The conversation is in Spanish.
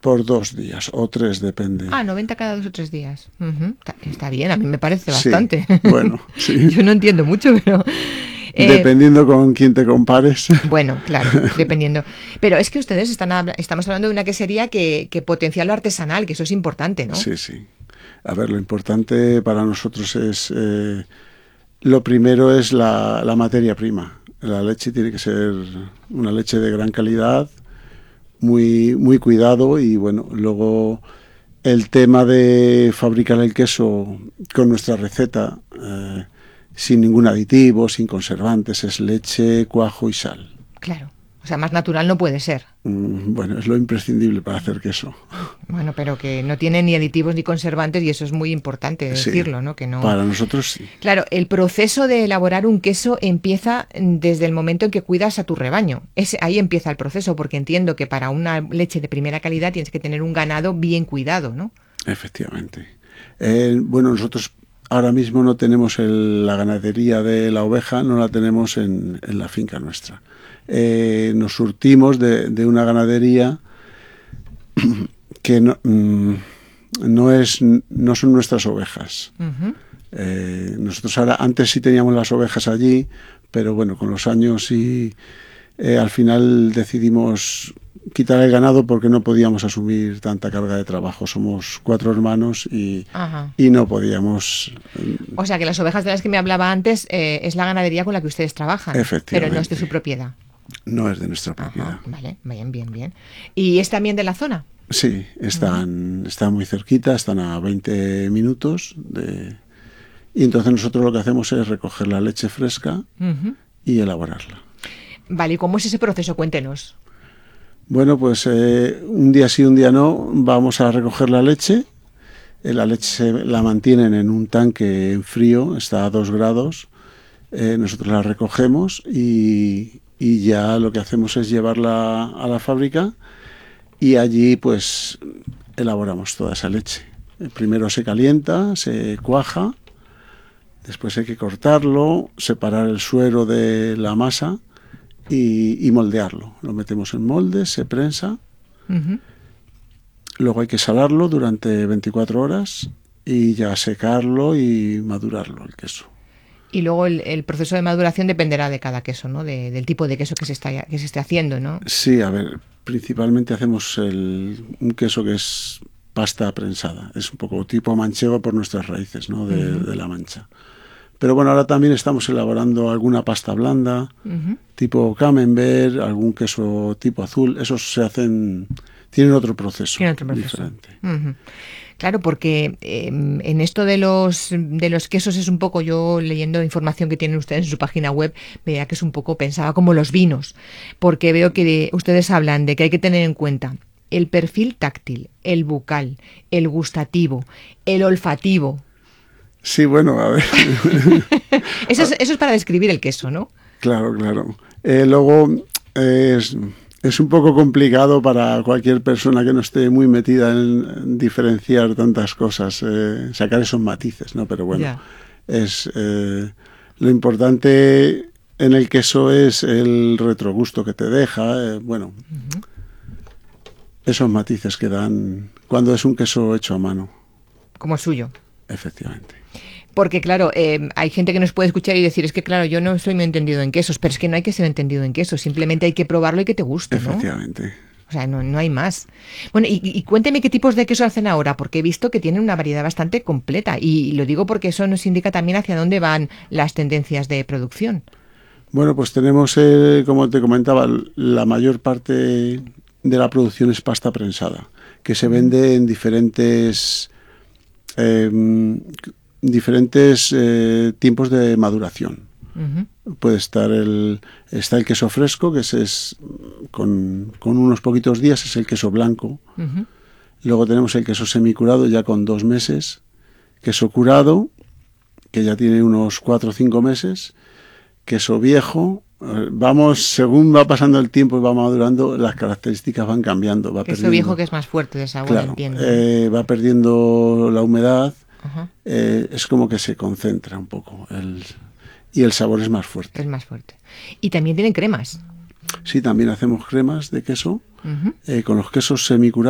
por 2 días o 3, depende. 90 cada 2 o 3 días. Está bien, a mí me parece Sí, bastante. bueno, sí. Yo no entiendo mucho, pero... Dependiendo con quién te compares. Bueno, claro, dependiendo. Pero es que ustedes estamos hablando de una quesería que potencia lo artesanal, que eso es importante, ¿no? Sí, sí. A ver, lo importante para nosotros es, lo primero es la materia prima. La leche tiene que ser una leche de gran calidad, muy, muy cuidado, y bueno, luego el tema de fabricar el queso con nuestra receta, sin ningún aditivo, sin conservantes, es leche, cuajo y sal. Claro. O sea, más natural no puede ser. Bueno, es lo imprescindible para hacer queso. Bueno, pero que no tiene ni aditivos ni conservantes, y eso es muy importante decirlo, Sí, ¿no? Que no... para nosotros sí. Claro, el proceso de elaborar un queso empieza desde el momento en que cuidas a tu rebaño. Ahí empieza el proceso, porque entiendo que para una leche de primera calidad tienes que tener un ganado bien cuidado, ¿no? Efectivamente. Bueno, nosotros ahora mismo no tenemos la ganadería de la oveja, no la tenemos en la finca nuestra. Nos surtimos de una ganadería que no son nuestras ovejas. Nosotros ahora, antes sí teníamos las ovejas allí, pero bueno, con los años al final decidimos quitar el ganado porque no podíamos asumir tanta carga de trabajo. Somos 4 hermanos y no podíamos. O sea que las ovejas de las que me hablaba antes es la ganadería con la que ustedes trabajan, Efectivamente. pero no es de su propiedad. No es de nuestra propiedad. Vale, bien. ¿Y es también de la zona? Sí, están muy cerquita, están a 20 minutos y entonces nosotros lo que hacemos es recoger la leche fresca y elaborarla. Vale, ¿y cómo es ese proceso? Cuéntenos. Bueno, pues un día sí, un día no, vamos a recoger la leche. La leche la mantienen en un tanque en frío, está a 2 grados. Nosotros la recogemos y ya lo que hacemos es llevarla a la fábrica, y allí pues elaboramos toda esa leche. Primero se calienta, se cuaja, después hay que cortarlo, separar el suero de la masa y moldearlo. Lo metemos en moldes, se prensa. Luego hay que salarlo durante 24 horas y ya secarlo y madurarlo, el queso. Y luego el proceso de maduración dependerá de cada queso, ¿no? Del tipo de queso que se esté haciendo, ¿no? Sí, a ver, principalmente hacemos un queso que es pasta prensada. Es un poco tipo manchego por nuestras raíces, ¿no? De La Mancha. Pero bueno, ahora también estamos elaborando alguna pasta blanda, tipo camembert, algún queso tipo azul. Esos tienen otro proceso. Diferente. Claro, porque en esto de los quesos es un poco, yo leyendo información que tienen ustedes en su página web, veía que es un poco, pensaba como los vinos, porque veo que ustedes hablan de que hay que tener en cuenta el perfil táctil, el bucal, el gustativo, el olfativo. Sí, bueno, a ver. Eso es para describir el queso, ¿no? Claro. Luego es un poco complicado para cualquier persona que no esté muy metida en diferenciar tantas cosas, sacar esos matices, ¿no? Pero bueno, lo importante en el queso es el retrogusto que te deja, esos matices que dan cuando es un queso hecho a mano. Como suyo. Efectivamente. Porque claro, hay gente que nos puede escuchar y decir, es que claro, yo no soy muy entendido en quesos, pero es que no hay que ser entendido en quesos, simplemente hay que probarlo y que te guste, ¿no? Efectivamente. O sea, no hay más. Bueno, y cuénteme qué tipos de queso hacen ahora, porque he visto que tienen una variedad bastante completa, y lo digo porque eso nos indica también hacia dónde van las tendencias de producción. Bueno, pues tenemos, como te comentaba, la mayor parte de la producción es pasta prensada, que se vende en diferentes tiempos de maduración. Puede estar está el queso fresco, que es con unos poquitos días, es el queso blanco. Luego tenemos el queso semicurado, ya con 2 meses. Queso curado, que ya tiene unos 4 o 5 meses. Queso viejo. Según va pasando el tiempo y va madurando, las características van cambiando. Queso viejo, que es más fuerte de sabor, claro, entiendo. Va perdiendo la humedad. Es como que se concentra un poco y el sabor es más fuerte. Es más fuerte. Y también tienen cremas. Sí, también hacemos cremas de queso con los quesos semicurados.